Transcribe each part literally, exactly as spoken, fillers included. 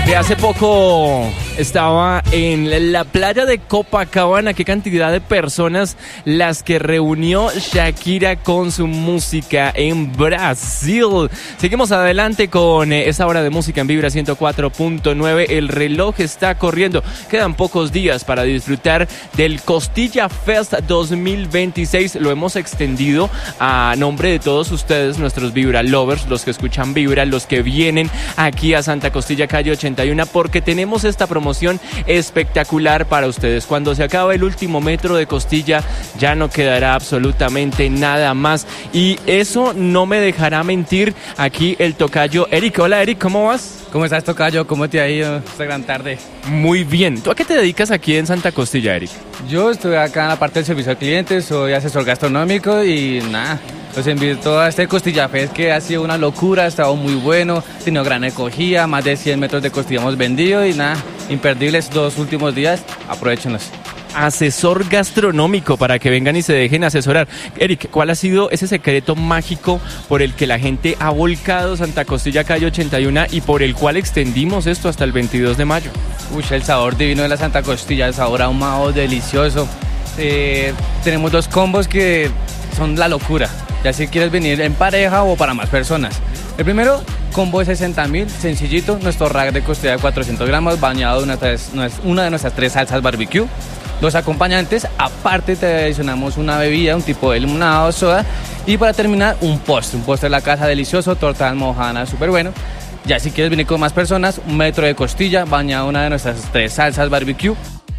que hace poco estaba en la playa de Copacabana. Qué cantidad de personas las que reunió Shakira con su música en Brasil. Seguimos adelante con esta hora de música en Vibra ciento cuatro punto nueve. El reloj está corriendo. Quedan pocos días para disfrutar del Costilla Fest dos mil veintiséis. Lo hemos extendido a nombre de todos ustedes, nuestros Vibra Lovers, los que escuchan Vibra, los que vienen aquí a Santa Costilla, calle ochenta y uno, porque tenemos esta promoción espectacular para ustedes. Cuando se acabe el último metro de Costilla, ya no quedará absolutamente nada más. Y eso no me dejará mentir aquí el tocayo Eric. Hola Eric, ¿cómo vas? ¿Cómo estás, tocayo? ¿Cómo te ha ido esta gran tarde? Muy bien. ¿Tú a qué te dedicas aquí en Santa Costilla, Eric? Yo estoy acá en la parte del servicio al cliente, soy asesor gastronómico y nada, los invito a este Costilla Fest que ha sido una locura, ha estado muy bueno, ha tenido gran acogida, más de cien metros de costilla hemos vendido y nada, imperdibles dos últimos días, aprovéchenlos. Asesor gastronómico, para que vengan y se dejen asesorar. Eric, ¿cuál ha sido ese secreto mágico por el que la gente ha volcado Santa Costilla, calle ochenta y uno, y por el cual extendimos esto hasta el veintidós de mayo? Uy, el sabor divino de la Santa Costilla, el sabor ahumado, delicioso. Eh, tenemos dos combos que son la locura, ya si quieres venir en pareja o para más personas. El primero, combo de sesenta mil, sencillito, nuestro rack de costilla de cuatrocientos gramos, bañado de una, una de nuestras tres salsas barbecue. Dos acompañantes, aparte te adicionamos una bebida, un tipo de limonada o soda. Y para terminar, un postre, un postre de la casa delicioso, torta de almohadana súper bueno. Ya si quieres venir con más personas, un metro de costilla, bañado una de nuestras tres salsas barbecue.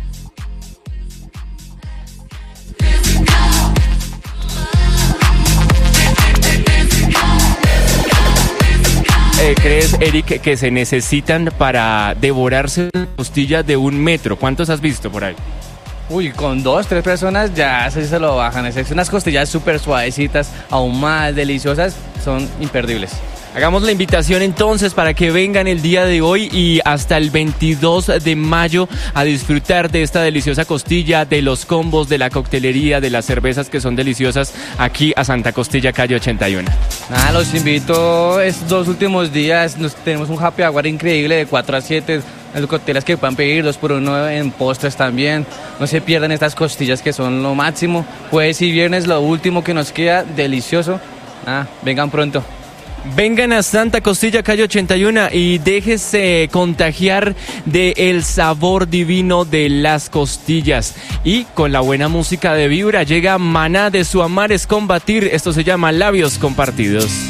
¿Crees, Eric, que se necesitan para devorarse costillas de un metro? ¿Cuántos has visto por ahí? Uy, con dos, tres personas ya se, se lo bajan. Es unas costillas súper suavecitas, ahumadas, deliciosas, son imperdibles. Hagamos la invitación entonces para que vengan el día de hoy y hasta el veintidós de mayo a disfrutar de esta deliciosa costilla, de los combos, de la coctelería, de las cervezas que son deliciosas aquí a Santa Costilla, calle ochenta y uno. Nada, los invito estos dos últimos días. Nos, tenemos un happy hour increíble de cuatro a siete. Las cócteles que puedan pedir, dos por uno en postres también. No se pierdan estas costillas que son lo máximo. Jueves y viernes, lo último que nos queda, delicioso. Nada, vengan pronto. Vengan a Santa Costilla, calle ochenta y uno, y déjese contagiar del sabor divino de las costillas. Y con la buena música de Vibra llega Maná, de Su amar es combatir. Esto se llama Labios Compartidos.